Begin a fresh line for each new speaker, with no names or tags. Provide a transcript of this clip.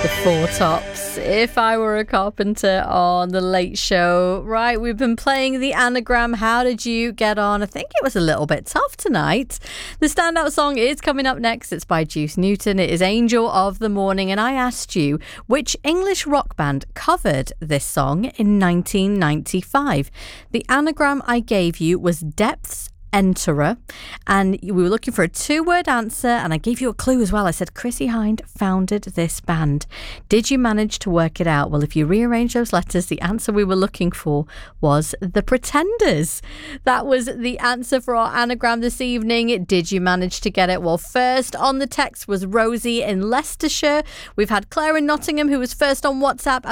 The Four Tops, If I Were a Carpenter on The Late Show. Right, we've been playing the anagram. How did you get on? I think it was a little bit tough tonight. The standout song is coming up next. It's by Juice Newton. It is Angel of the Morning. And I asked you which English rock band covered this song in 1995. The anagram I gave you was Depths Enterer, and we were looking for a two-word answer, and I gave you a clue as well. I said Chrissie Hynde founded this band. Did you manage to work it out? Well, if you rearrange those letters, the answer we were looking for was The Pretenders. That was the answer for our anagram this evening. Did you manage to get it? Well, first on the text was Rosie in Leicestershire. We've had Claire in Nottingham, who was first on WhatsApp,